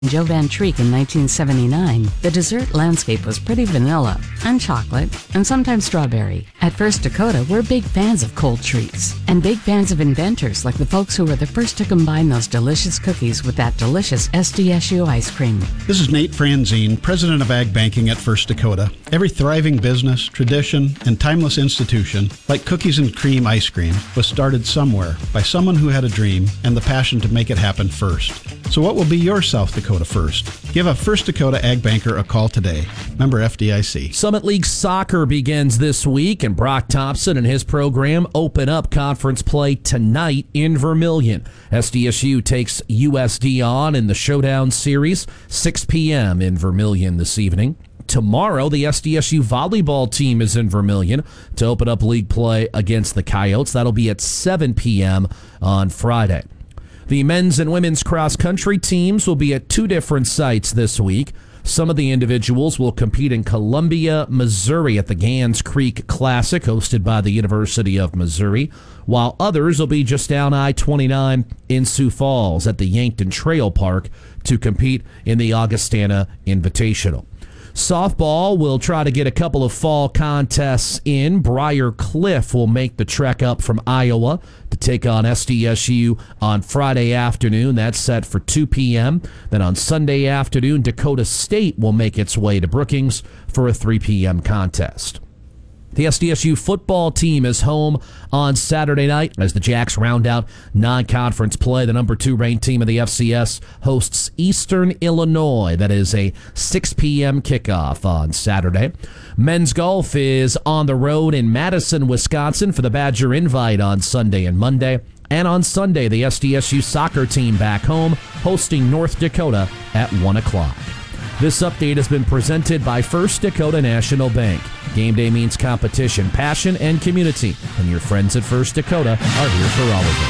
Joe Van Treek in 1979, the dessert landscape was pretty vanilla and chocolate and sometimes strawberry. At First Dakota, we're big fans of cold treats and big fans of inventors like the folks who were the first to combine those delicious cookies with that delicious SDSU ice cream. This is Nate Franzine, president of Ag Banking at First Dakota. Every thriving business, tradition, and timeless institution, like cookies and cream ice cream, was started somewhere by someone who had a dream and the passion to make it happen first. So what will be your South Dakota first? Give a First Dakota Ag Banker a call today. Member FDIC. Summit League Soccer begins this week, and Brock Thompson and his program open up conference play tonight in Vermilion. SDSU takes USD on in the Showdown Series, 6 p.m. in Vermilion this evening. Tomorrow, the SDSU volleyball team is in Vermilion to open up league play against the Coyotes. That'll be at 7 p.m. on Friday. The men's and women's cross-country teams will be at two different sites this week. Some of the individuals will compete in Columbia, Missouri at the Gans Creek Classic, hosted by the University of Missouri, while others will be just down I-29 in Sioux Falls at the Yankton Trail Park to compete in the Augustana Invitational. Softball will try to get a couple of fall contests in. Briar Cliff will make the trek up from Iowa to take on SDSU on Friday afternoon. That's set for 2 p.m. Then on Sunday afternoon, Dakota State will make its way to Brookings for a 3 p.m. contest. The SDSU football team is home on Saturday night as the Jacks round out non-conference play. The number 2 ranked team of the FCS hosts Eastern Illinois. That is a 6 p.m. kickoff on Saturday. Men's golf is on the road in Madison, Wisconsin for the Badger Invite on Sunday and Monday. And on Sunday, the SDSU soccer team back home hosting North Dakota at 1 o'clock. This update has been presented by First Dakota National Bank. Game day means competition, passion, and community. And your friends at First Dakota are here for all of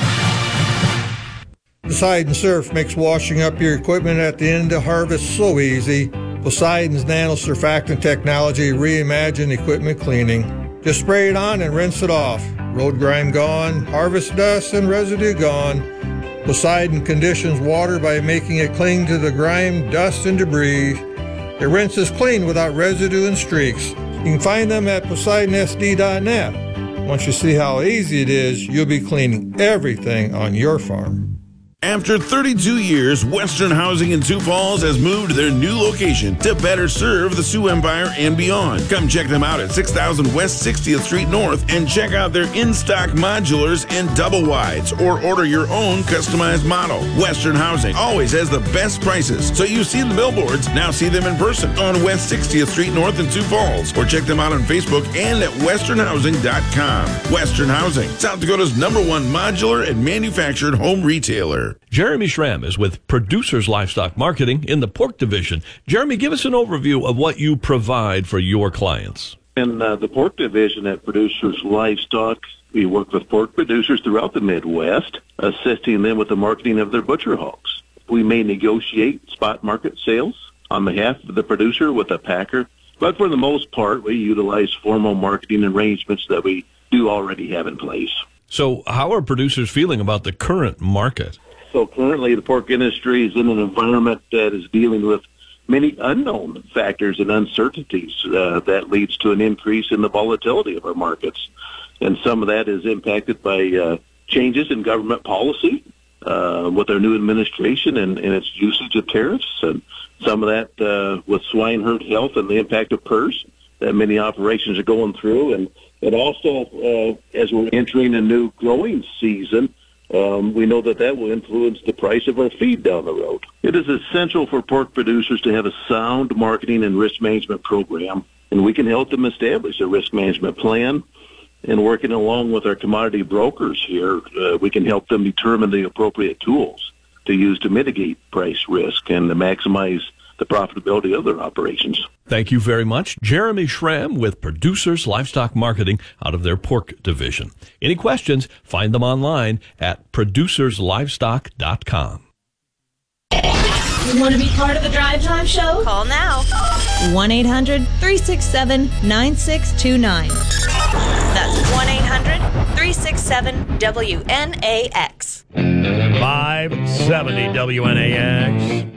it. Poseidon Surf makes washing up your equipment at the end of harvest so easy. Poseidon's nano surfactant technology reimagined equipment cleaning. Just spray it on and rinse it off. Road grime gone, harvest dust and residue gone. Poseidon conditions water by making it cling to the grime, dust, and debris. It rinses clean without residue and streaks. You can find them at PoseidonSD.net. Once you see how easy it is, you'll be cleaning everything on your farm. After 32 years, Western Housing in Sioux Falls has moved to their new location to better serve the Sioux Empire and beyond. Come check them out at 6000 West 60th Street North and check out their in-stock modulars and double wides, or order your own customized model. Western Housing always has the best prices, so you see the billboards, now see them in person on West 60th Street North in Sioux Falls, or check them out on Facebook and at westernhousing.com. Western Housing, South Dakota's #1 modular and manufactured home retailer. Jeremy Schramm is with Producers Livestock Marketing in the pork division. Jeremy, give us an overview of what you provide for your clients. In the pork division at Producers Livestock, we work with pork producers throughout the Midwest, assisting them with the marketing of their butcher hogs. We may negotiate spot market sales on behalf of the producer with a packer, but for the most part, we utilize formal marketing arrangements that we do already have in place. So how are producers feeling about the current market? So currently the pork industry is in an environment that is dealing with many unknown factors and uncertainties that leads to an increase in the volatility of our markets. And some of that is impacted by changes in government policy with our new administration and its usage of tariffs, and some of that with swine herd health and the impact of PRRS that many operations are going through. And also, as we're entering a new growing season, we know that will influence the price of our feed down the road. It is essential for pork producers to have a sound marketing and risk management program, and we can help them establish a risk management plan. And working along with our commodity brokers here, we can help them determine the appropriate tools to use to mitigate price risk and to maximize the profitability of their operations. Thank you very much. Jeremy Schramm with Producers Livestock Marketing out of their pork division. Any questions, find them online at producerslivestock.com. You want to be part of the Drive Time Show? Call now. 1-800-367-9629. That's 1-800-367-WNAX. 570 WNAX.